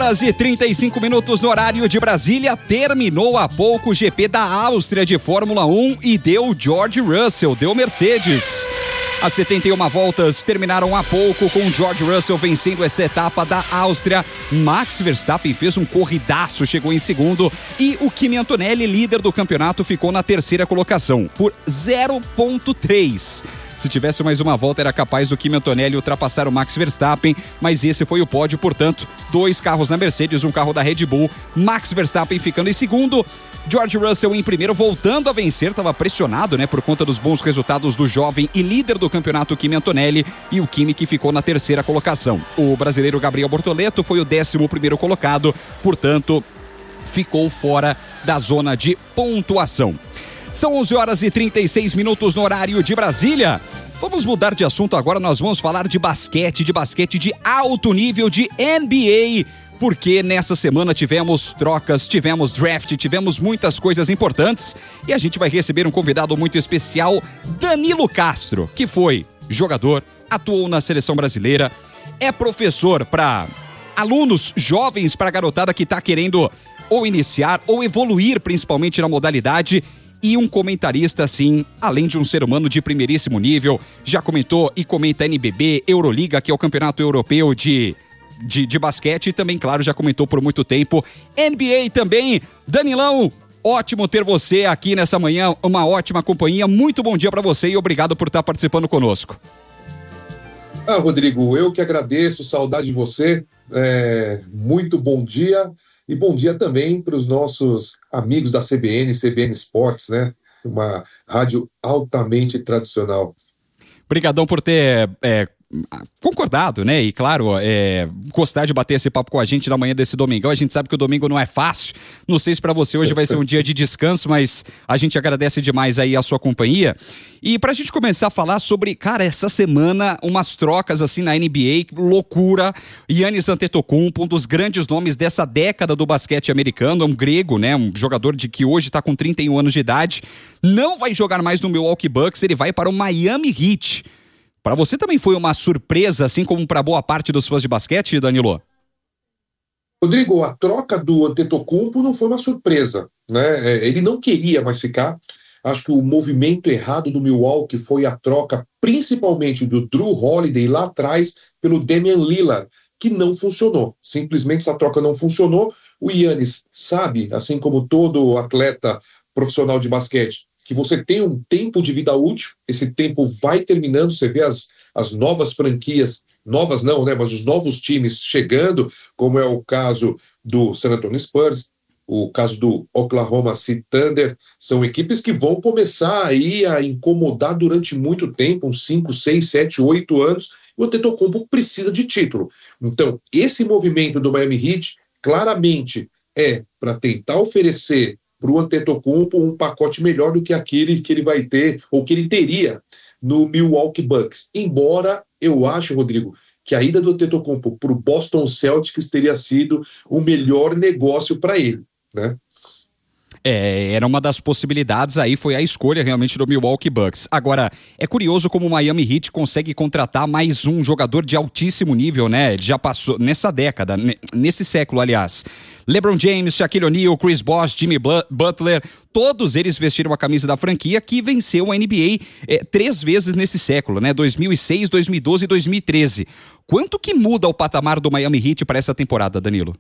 horas e 35 minutos no horário de Brasília. Terminou há pouco o GP da Áustria de Fórmula 1 e deu George Russell, deu Mercedes. As 71 voltas terminaram há pouco com George Russell vencendo essa etapa da Áustria. Max Verstappen fez um corridaço, chegou em segundo. E o Kimi Antonelli, líder do campeonato, ficou na terceira colocação por 0,3. Se tivesse mais uma volta, era capaz do Kimi Antonelli ultrapassar o Max Verstappen, mas esse foi o pódio, portanto, 2 carros na Mercedes, um carro da Red Bull, Max Verstappen ficando em segundo, George Russell em primeiro, voltando a vencer, estava pressionado, por conta dos bons resultados do jovem e líder do campeonato Kimi Antonelli, e o Kimi que ficou na terceira colocação. O brasileiro Gabriel Bortoleto foi o 11º colocado, portanto, ficou fora da zona de pontuação. São 11 horas e 36 minutos no horário de Brasília. Vamos mudar de assunto agora, nós vamos falar de basquete de alto nível, de NBA, porque nessa semana tivemos trocas, tivemos draft, tivemos muitas coisas importantes e a gente vai receber um convidado muito especial, Danilo Castro, que foi jogador, atuou na seleção brasileira, é professor para alunos jovens, para a garotada que está querendo ou iniciar ou evoluir principalmente na modalidade. E um comentarista, assim, além de um ser humano de primeiríssimo nível, já comentou e comenta NBB, Euroliga, que é o campeonato europeu de basquete, e também, claro, já comentou por muito tempo NBA também. Danilão, ótimo ter você aqui nessa manhã, uma ótima companhia, muito bom dia para você e obrigado por estar participando conosco. Rodrigo, eu que agradeço, saudade de você, muito bom dia. E bom dia também para os nossos amigos da CBN Esportes, uma rádio altamente tradicional. Obrigadão por ter concordado, e claro, gostar de bater esse papo com a gente na manhã desse domingão. A gente sabe que o domingo não é fácil, não sei se para você hoje vai ser um dia de descanso, mas a gente agradece demais aí a sua companhia. E pra gente começar a falar sobre, cara, essa semana umas trocas assim na NBA, loucura. Giannis Antetokounmpo, um dos grandes nomes dessa década do basquete americano, é um grego, um jogador que hoje tá com 31 anos de idade, não vai jogar mais no Milwaukee Bucks, ele vai para o Miami Heat. Para você também foi uma surpresa, assim como para boa parte dos fãs de basquete, Danilo? Rodrigo, a troca do Antetokounmpo não foi uma surpresa, Ele não queria mais ficar. Acho que o movimento errado do Milwaukee foi a troca, principalmente do Jrue Holiday lá atrás, pelo Damian Lillard, que não funcionou. Simplesmente essa troca não funcionou. O Giannis sabe, assim como todo atleta profissional de basquete, que você tem um tempo de vida útil, esse tempo vai terminando, você vê as novas franquias, novas não, mas os novos times chegando, como é o caso do San Antonio Spurs, o caso do Oklahoma City Thunder, são equipes que vão começar aí a incomodar durante muito tempo, uns 5, 6, 7, 8 anos, e o Antetokounmpo precisa de título. Então, esse movimento do Miami Heat, claramente, é para tentar oferecer para o Antetokounmpo um pacote melhor do que aquele que ele vai ter, ou que ele teria no Milwaukee Bucks. Embora eu acho, Rodrigo, que a ida do Antetokounmpo para o Boston Celtics teria sido o melhor negócio para ele, Era uma das possibilidades, aí foi a escolha realmente do Milwaukee Bucks. Agora, é curioso como o Miami Heat consegue contratar mais um jogador de altíssimo nível, Ele já passou nessa década, nesse século, aliás. LeBron James, Shaquille O'Neal, Chris Bosh, Jimmy Butler, todos eles vestiram a camisa da franquia que venceu a NBA 3 vezes nesse século, 2006, 2012 e 2013. Quanto que muda o patamar do Miami Heat para essa temporada, Danilo?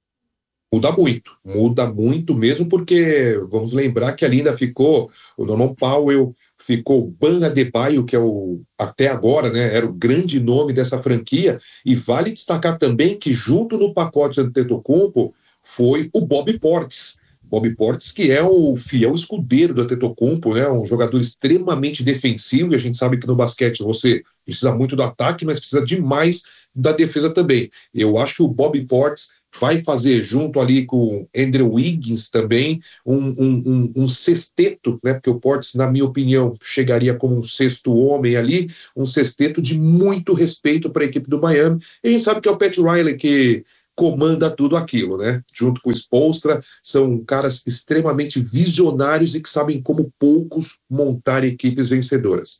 Muda muito mesmo, porque vamos lembrar que ali ainda ficou o Norman Powell, ficou o Bam Adebayo, que até agora, era o grande nome dessa franquia, e vale destacar também que junto no pacote do Antetokounmpo foi o Bobby Portis, que é o fiel escudeiro do Antetokounmpo, um jogador extremamente defensivo, e a gente sabe que no basquete você precisa muito do ataque, mas precisa demais da defesa também. Eu acho que o Bobby Portis vai fazer junto ali com Andrew Wiggins também um sexteto, porque o Portis, na minha opinião, chegaria como um sexto homem ali, um sexteto de muito respeito para a equipe do Miami. E a gente sabe que é o Pat Riley que comanda tudo aquilo, junto com o Spoelstra, são caras extremamente visionários e que sabem como poucos montar equipes vencedoras.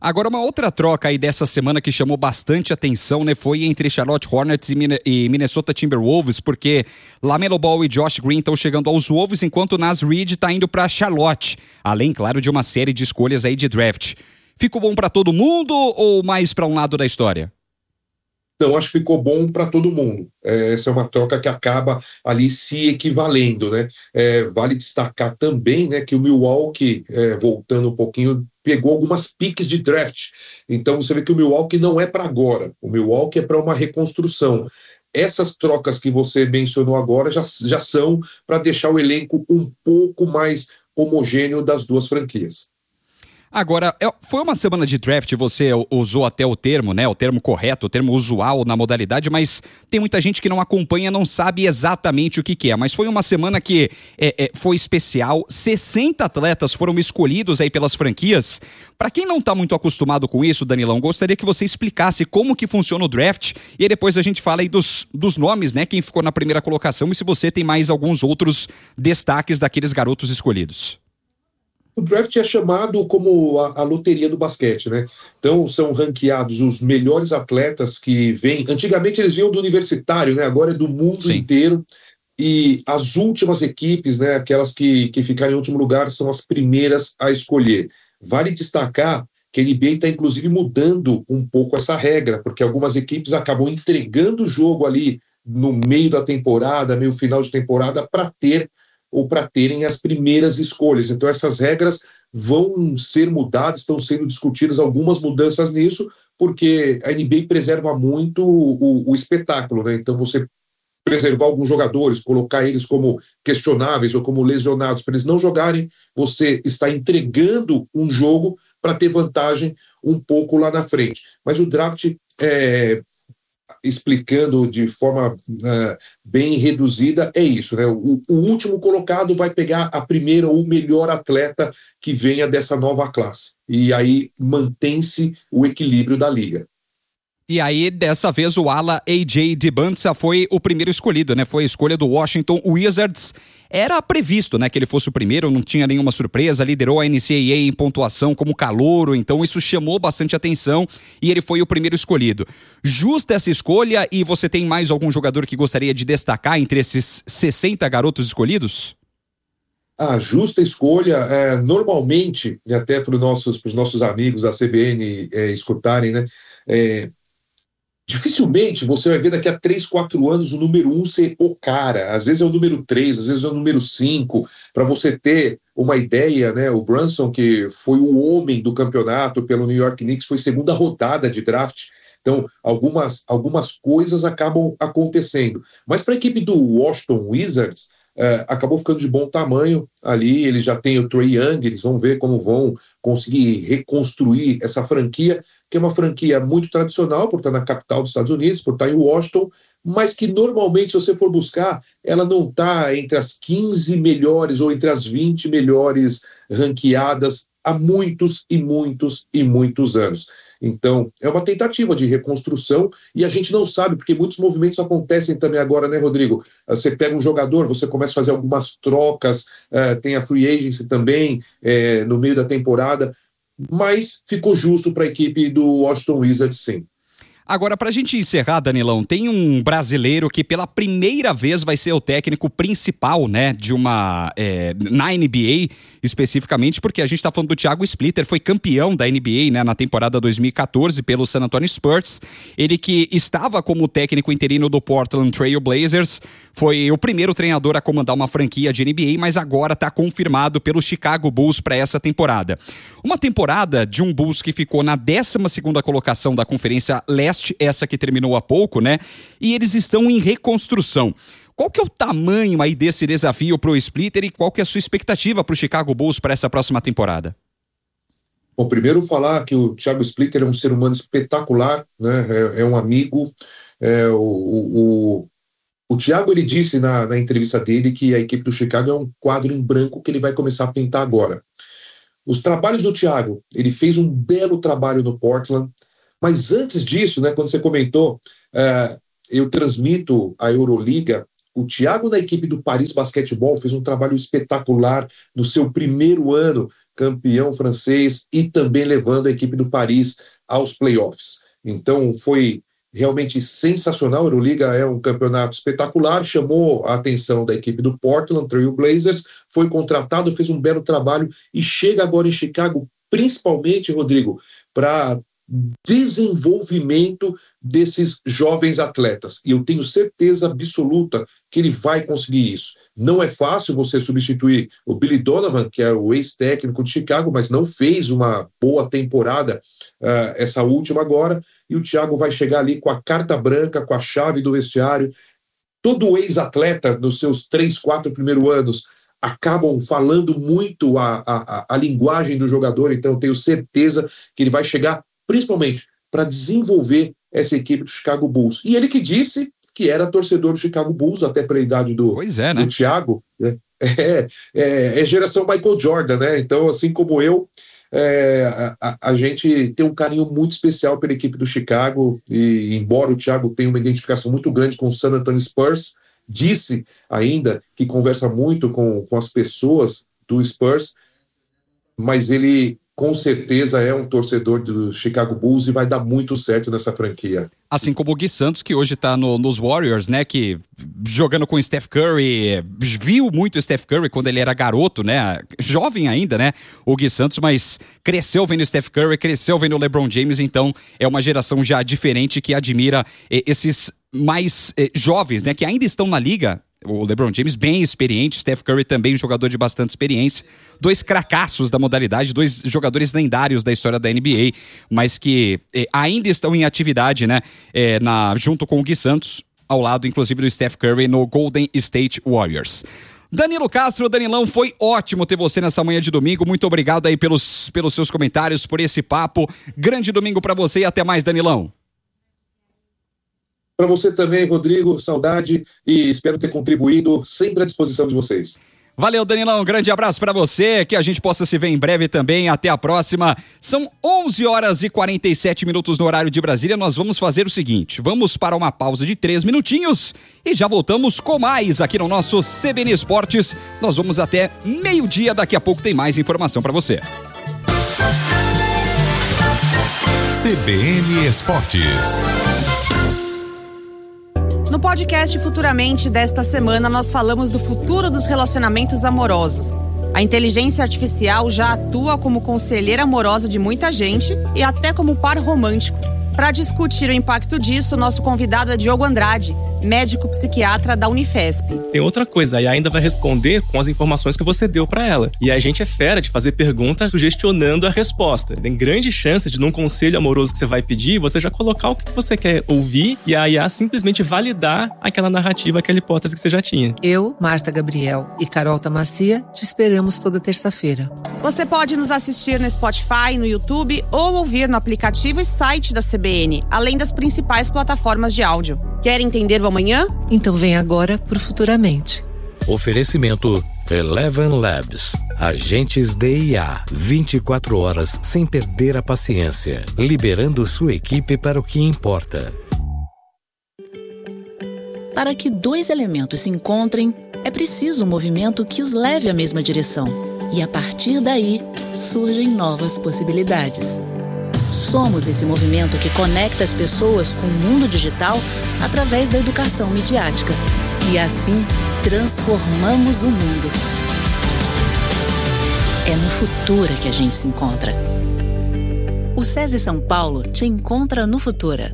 Agora, uma outra troca aí dessa semana que chamou bastante atenção, né, foi entre Charlotte Hornets e Minnesota Timberwolves, porque LaMelo Ball e Josh Green estão chegando aos Wolves, enquanto Naz Reid está indo para Charlotte, além, claro, de uma série de escolhas aí de draft. Ficou bom para todo mundo ou mais para um lado da história? Então, acho que ficou bom para todo mundo. Essa é uma troca que acaba ali se equivalendo, né? Vale destacar também, né, que o Milwaukee, voltando um pouquinho, pegou algumas piques de draft. Então, você vê que o Milwaukee não é para agora. O Milwaukee é para uma reconstrução. Essas trocas que você mencionou agora já são para deixar o elenco um pouco mais homogêneo das duas franquias. Agora, foi uma semana de draft, você usou até o termo, né? O termo correto, o termo usual na modalidade, mas tem muita gente que não acompanha, não sabe exatamente o que é. Mas foi uma semana que foi especial, 60 atletas foram escolhidos aí pelas franquias. Para quem não está muito acostumado com isso, Danilão, gostaria que você explicasse como que funciona o draft e aí depois a gente fala aí dos nomes, né? Quem ficou na primeira colocação e se você tem mais alguns outros destaques daqueles garotos escolhidos. O draft é chamado como a loteria do basquete, né? Então são ranqueados os melhores atletas que vêm. Antigamente eles vinham do universitário, né? Agora é do mundo Sim. inteiro. E as últimas equipes, né? Aquelas que ficarem em último lugar, são as primeiras a escolher. Vale destacar que a NBA está inclusive mudando um pouco essa regra, porque algumas equipes acabam entregando o jogo ali no meio da temporada, meio final de temporada, para terem as primeiras escolhas. Então essas regras vão ser mudadas, estão sendo discutidas algumas mudanças nisso, porque a NBA preserva muito o espetáculo, né? Então você preservar alguns jogadores, colocar eles como questionáveis ou como lesionados para eles não jogarem, você está entregando um jogo para ter vantagem um pouco lá na frente. Mas o draft explicando de forma bem reduzida, é isso, né? O último colocado vai pegar a primeira ou o melhor atleta que venha dessa nova classe. E aí mantém-se o equilíbrio da liga. E aí, dessa vez, o ala A.J. Dibantza foi o primeiro escolhido, né? Foi a escolha do Washington Wizards. Era previsto, né, que ele fosse o primeiro, não tinha nenhuma surpresa, liderou a NCAA em pontuação como calouro, então isso chamou bastante atenção e ele foi o primeiro escolhido. Justa essa escolha e você tem mais algum jogador que gostaria de destacar entre esses 60 garotos escolhidos? A justa escolha, normalmente, e até para os nossos amigos da CBN escutarem, né? Dificilmente você vai ver daqui a 3, 4 anos o número 1 ser o cara. Às vezes é o número 3, às vezes é o número 5. Para você ter uma ideia, né, o Brunson, que foi o homem do campeonato pelo New York Knicks, foi segunda rodada de draft. Então, algumas coisas acabam acontecendo. Mas para a equipe do Washington Wizards, acabou ficando de bom tamanho ali. Eles já têm o Trae Young, eles vão ver como vão conseguir reconstruir essa franquia, que é uma franquia muito tradicional, por estar na capital dos Estados Unidos, por estar em Washington, mas que normalmente, se você for buscar, ela não está entre as 15 melhores ou entre as 20 melhores ranqueadas há muitos e muitos e muitos anos. Então, é uma tentativa de reconstrução e a gente não sabe, porque muitos movimentos acontecem também agora, né, Rodrigo? Você pega um jogador, você começa a fazer algumas trocas, tem a free agency também no meio da temporada, mas ficou justo para a equipe do Washington Wizards, sim. Agora, pra gente encerrar, Danilão, tem um brasileiro que pela primeira vez vai ser o técnico principal, né, de na NBA, especificamente, porque a gente tá falando do Thiago Splitter, foi campeão da NBA, né, na temporada 2014 pelo San Antonio Spurs. Ele que estava como técnico interino do Portland Trail Blazers, foi o primeiro treinador a comandar uma franquia de NBA, mas agora está confirmado pelo Chicago Bulls para essa temporada. Uma temporada de um Bulls que ficou na 12ª colocação da Conferência Leste, essa que terminou há pouco, né? E eles estão em reconstrução. Qual que é o tamanho aí desse desafio para o Splitter e qual que é a sua expectativa para o Chicago Bulls para essa próxima temporada? Bom, primeiro falar que o Thiago Splitter é um ser humano espetacular, né? É um amigo. O Thiago, ele disse na entrevista dele que a equipe do Chicago é um quadro em branco que ele vai começar a pintar agora. Os trabalhos do Thiago, ele fez um belo trabalho no Portland, mas antes disso, né, quando você comentou, eu transmito a Euroliga O Thiago, na equipe do Paris Basquetebol, fez um trabalho espetacular no seu primeiro ano, campeão francês, e também levando a equipe do Paris aos playoffs. Então, foi realmente sensacional. A Euroliga é um campeonato espetacular, chamou a atenção da equipe do Portland Trail Blazers, foi contratado, fez um belo trabalho e chega agora em Chicago, principalmente, Rodrigo, para desenvolvimento desses jovens atletas. E eu tenho certeza absoluta que ele vai conseguir isso. Não é fácil você substituir o Billy Donovan, que é o ex-técnico de Chicago, mas não fez uma boa temporada essa última agora, e o Thiago vai chegar ali com a carta branca, com a chave do vestiário. Todo ex-atleta, nos seus 3, 4 primeiros anos, acabam falando muito a linguagem do jogador, então eu tenho certeza que ele vai chegar principalmente para desenvolver essa equipe do Chicago Bulls. E ele que disse que era torcedor do Chicago Bulls, até pela idade do Thiago. É geração Michael Jordan, né? Então, assim como eu, a gente tem um carinho muito especial pela equipe do Chicago, e embora o Thiago tenha uma identificação muito grande com o San Antonio Spurs, disse ainda que conversa muito com as pessoas do Spurs, mas ele com certeza é um torcedor do Chicago Bulls e vai dar muito certo nessa franquia. Assim como o Gui Santos, que hoje tá nos Warriors, né, que jogando com o Steph Curry, viu muito o Steph Curry quando ele era garoto, né, jovem ainda, né, o Gui Santos, mas cresceu vendo o Steph Curry, cresceu vendo o LeBron James, então é uma geração já diferente que admira esses mais jovens, né, que ainda estão na liga. O LeBron James bem experiente, Steph Curry também um jogador de bastante experiência, 2 cracassos da modalidade, 2 jogadores lendários da história da NBA, mas que ainda estão em atividade, né, junto com o Gui Santos, ao lado inclusive do Steph Curry no Golden State Warriors. Danilo Castro, Danilão, foi ótimo ter você nessa manhã de domingo, muito obrigado aí pelos seus comentários, por esse papo, grande domingo pra você e até mais, Danilão. Para você também, Rodrigo, saudade, e espero ter contribuído, sempre à disposição de vocês. Valeu, Danilão, um grande abraço para você, que a gente possa se ver em breve também, até a próxima. São 11h47 no horário de Brasília, nós vamos fazer o seguinte, vamos para uma pausa de 3 minutinhos e já voltamos com mais aqui no nosso CBN Esportes. Nós vamos até meio-dia, daqui a pouco tem mais informação para você. CBN Esportes. No podcast Futuramente desta semana, nós falamos do futuro dos relacionamentos amorosos. A inteligência artificial já atua como conselheira amorosa de muita gente e até como par romântico. Para discutir o impacto disso, nosso convidado é Diogo Andrade, médico psiquiatra da Unifesp. Tem outra coisa, a IA ainda vai responder com as informações que você deu para ela. E a gente é fera de fazer perguntas sugestionando a resposta. Tem grande chance de, num conselho amoroso que você vai pedir, você já colocar o que você quer ouvir e a IA simplesmente validar aquela narrativa, aquela hipótese que você já tinha. Eu, Marta Gabriel e Carol Tamassia te esperamos toda terça-feira. Você pode nos assistir no Spotify, no YouTube ou ouvir no aplicativo e site da CBN, além das principais plataformas de áudio. Quer entender o amanhã? Então vem agora pro Futuramente. Oferecimento Eleven Labs. Agentes de IA. 24 horas sem perder a paciência. Liberando sua equipe para o que importa. Para que 2 elementos se encontrem, é preciso um movimento que os leve à mesma direção. E a partir daí, surgem novas possibilidades. Somos esse movimento que conecta as pessoas com o mundo digital através da educação midiática. E assim, transformamos o mundo. É no Futura que a gente se encontra. O SESI São Paulo te encontra no Futura.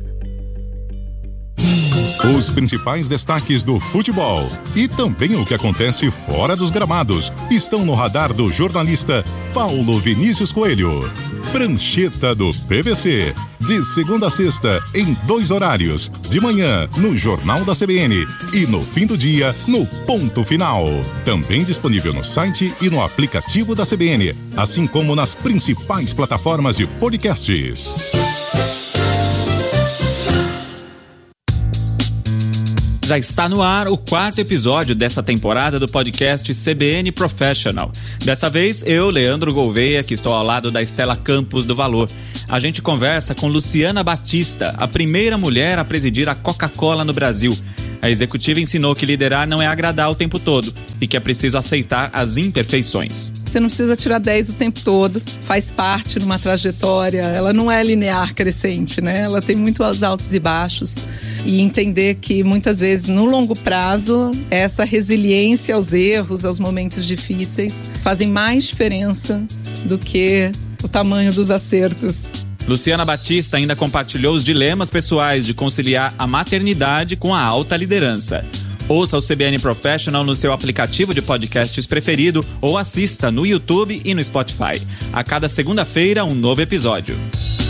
Os principais destaques do futebol e também o que acontece fora dos gramados estão no radar do jornalista Paulo Vinícius Coelho. Prancheta do PVC, de segunda a sexta, em 2 horários, de manhã no Jornal da CBN e no fim do dia no Ponto Final. Também disponível no site e no aplicativo da CBN, assim como nas principais plataformas de podcasts. Já está no ar o 4º episódio dessa temporada do podcast CBN Professional. Dessa vez, eu, Leandro Gouveia, que estou ao lado da Estela Campos do Valor. A gente conversa com Luciana Batista, a primeira mulher a presidir a Coca-Cola no Brasil. A executiva ensinou que liderar não é agradar o tempo todo e que é preciso aceitar as imperfeições. Você não precisa tirar 10 o tempo todo, faz parte de uma trajetória, ela não é linear crescente, né? Ela tem muitos altos e baixos. E entender que muitas vezes no longo prazo essa resiliência aos erros, aos momentos difíceis fazem mais diferença do que o tamanho dos acertos. Luciana Batista ainda compartilhou os dilemas pessoais de conciliar a maternidade com a alta liderança. Ouça o CBN Professional no seu aplicativo de podcasts preferido ou assista no YouTube e no Spotify. A cada segunda-feira, um novo episódio.